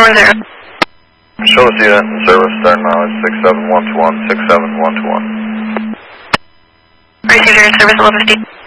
640. Show us unit in service, start knowledge 67121, 67121. Received your service 1150.